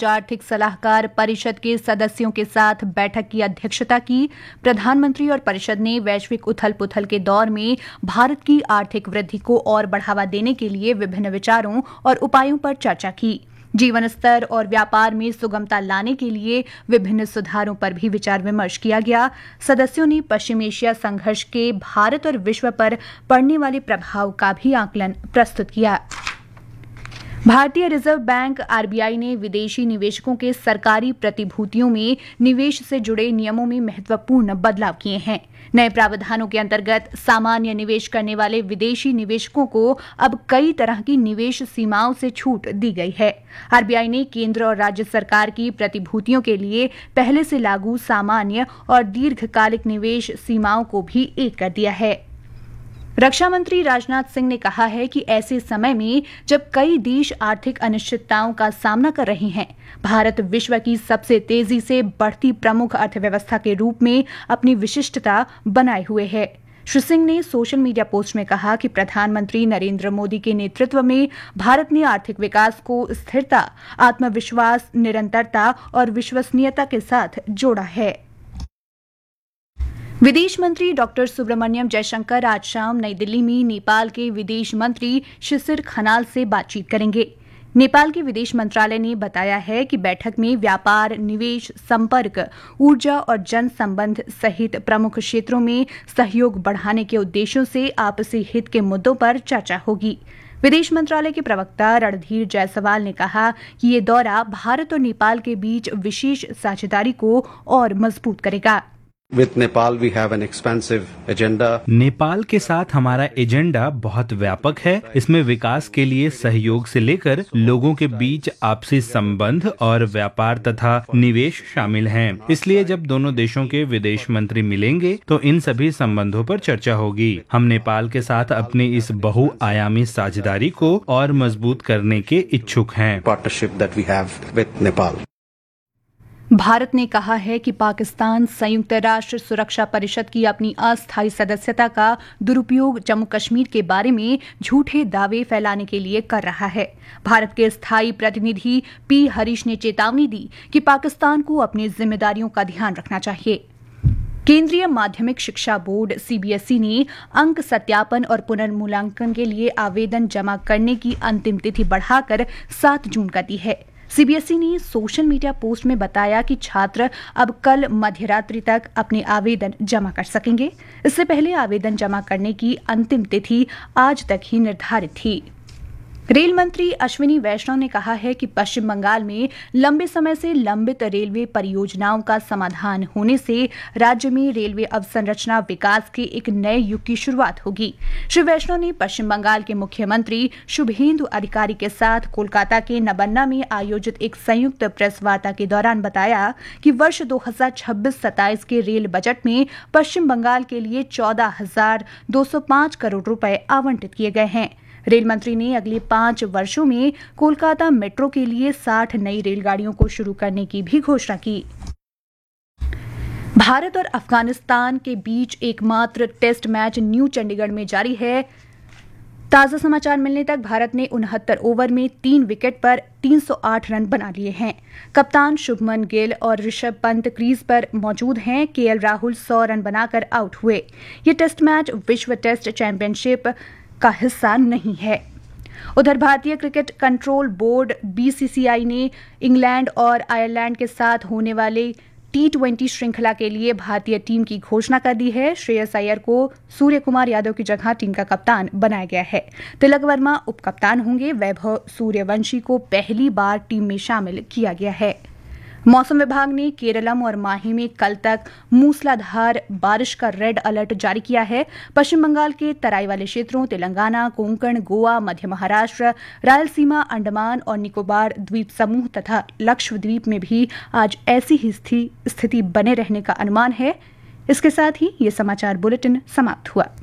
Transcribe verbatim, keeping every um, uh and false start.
आज आर्थिक सलाहकार परिषद के सदस्यों के साथ बैठक की अध्यक्षता की। प्रधानमंत्री और परिषद ने वैश्विक उथल-पुथल के दौर में भारत की आर्थिक वृद्धि को और बढ़ावा देने के लिए विभिन्न विचारों और उपायों पर चर्चा की। जीवन स्तर और व्यापार में सुगमता लाने के लिए विभिन्न सुधारों पर भी विचार विमर्श किया गया। सदस्यों ने पश्चिम एशिया संघर्ष के भारत और विश्व पर पड़ने वाले प्रभाव का भी आकलन प्रस्तुत किया। भारतीय रिजर्व बैंक आरबीआई ने विदेशी निवेशकों के सरकारी प्रतिभूतियों में निवेश से जुड़े नियमों में महत्वपूर्ण बदलाव किए हैं। नए प्रावधानों के अंतर्गत सामान्य निवेश करने वाले विदेशी निवेशकों को अब कई तरह की निवेश सीमाओं से छूट दी गई है। आरबीआई ने केंद्र और राज्य सरकार की प्रतिभूतियों के लिए पहले से लागू सामान्य और दीर्घकालिक निवेश सीमाओं को भी एक कर दिया है। रक्षा मंत्री राजनाथ सिंह ने कहा है कि ऐसे समय में जब कई देश आर्थिक अनिश्चितताओं का सामना कर रहे हैं, भारत विश्व की सबसे तेजी से बढ़ती प्रमुख अर्थव्यवस्था के रूप में अपनी विशिष्टता बनाए हुए है। श्री सिंह ने सोशल मीडिया पोस्ट में कहा कि प्रधानमंत्री नरेंद्र मोदी के नेतृत्व में भारत ने आर्थिक विकास को स्थिरता, आत्मविश्वास, निरंतरता और विश्वसनीयता के साथ जोड़ा है। विदेश मंत्री डॉक्टर सुब्रमण्यम जयशंकर आज शाम नई दिल्ली में नेपाल के विदेश मंत्री शिशिर खनाल से बातचीत करेंगे। नेपाल के विदेश मंत्रालय ने बताया है कि बैठक में व्यापार, निवेश, संपर्क, ऊर्जा और जन संबंध सहित प्रमुख क्षेत्रों में सहयोग बढ़ाने के उद्देश्यों से आपसी हित के मुद्दों पर चर्चा होगी। विदेश मंत्रालय के प्रवक्ता रणधीर जायसवाल ने कहा कि ये दौरा भारत और नेपाल के बीच विशेष साझेदारी को और मजबूत करेगा। With Nepal, we have an expansive agenda. Nepal के साथ हमारा एजेंडा बहुत व्यापक है। इसमें विकास के लिए सहयोग से लेकर लोगों के बीच आपसी संबंध और व्यापार तथा निवेश शामिल हैं। इसलिए जब दोनों देशों के विदेश मंत्री मिलेंगे तो इन सभी संबंधों पर चर्चा होगी। हम नेपाल के साथ अपनी इस बहुआयामी साझेदारी को और मजबूत करने के इच्छुक हैं। Partnership that we have with Nepal. Bharat ने कहा है कि पाकिस्तान संयुक्त राष्ट्र सुरक्षा परिषद की अपनी अस्थायी सदस्यता का दुरुपयोग जम्मू कश्मीर के बारे में झूठे दावे फैलाने के लिए कर रहा है। भारत के स्थायी प्रतिनिधि पी हरीश ने चेतावनी दी कि पाकिस्तान को अपनी जिम्मेदारियों का ध्यान रखना चाहिए। केंद्रीय माध्यमिक शिक्षा बोर्ड सीबीएसई ने अंक सत्यापन और पुनर्मूल्यांकन के लिए आवेदन जमा करने की अंतिम तिथि बढ़ाकर सात जून कर दी है। सीबीएसई ने सोशल मीडिया पोस्ट में बताया कि छात्र अब कल मध्यरात्रि तक अपने आवेदन जमा कर सकेंगे। इससे पहले आवेदन जमा करने की अंतिम तिथि आज तक ही निर्धारित थी। रेल मंत्री अश्विनी वैष्णव ने कहा है कि पश्चिम बंगाल में लंबे समय से लंबित रेलवे परियोजनाओं का समाधान होने से राज्य में रेलवे अवसंरचना विकास के एक नए युग की शुरुआत होगी। श्री वैष्णव ने पश्चिम बंगाल के मुख्यमंत्री शुभेंदु अधिकारी के साथ कोलकाता के नबन्ना में आयोजित एक संयुक्त प्रेस वार्ता के दौरान बताया कि वर्ष दो हज़ार छब्बीस सत्ताईस के रेल बजट में पश्चिम बंगाल के लिए चौदह हजार दो सौ पांच करोड़ रुपए आवंटित किए गए हैं। रेल मंत्री ने अगले पांच वर्षों में कोलकाता मेट्रो के लिए साठ नई रेलगाड़ियों को शुरू करने की भी घोषणा की। भारत और अफगानिस्तान के बीच एकमात्र टेस्ट मैच न्यू चंडीगढ़ में जारी है। ताजा समाचार मिलने तक भारत ने उनहत्तर ओवर में तीन विकेट पर तीन सौ आठ रन बना लिए हैं। कप्तान शुभमन गिल और ऋषभ पंत क्रीज पर मौजूद हैं। केएल राहुल सौ रन बनाकर आउट हुए। ये टेस्ट मैच विश्व टेस्ट चैंपियनशिप का हिस्सा नहीं है। उधर भारतीय क्रिकेट कंट्रोल बोर्ड बीसीसीआई ने इंग्लैंड और आयरलैंड के साथ होने वाले टी ट्वेंटी श्रृंखला के लिए भारतीय टीम की घोषणा कर दी है। श्रेयस अय्यर को सूर्य कुमार यादव की जगह टीम का कप्तान बनाया गया है। तिलक वर्मा उप कप्तान होंगे। वैभव सूर्यवंशी को पहली बार टीम में शामिल किया गया है। मौसम विभाग ने केरलम और माही में कल तक मूसलाधार बारिश का रेड अलर्ट जारी किया है। पश्चिम बंगाल के तराई वाले क्षेत्रों, तेलंगाना, कोंकण, गोवा, मध्य महाराष्ट्र, रायलसीमा, अंडमान और निकोबार द्वीप समूह तथा लक्षद्वीप में भी आज ऐसी ही स्थिति बने रहने का अनुमान है। इसके साथ ही ये समाचार बुलेटिन समाप्त हुआ।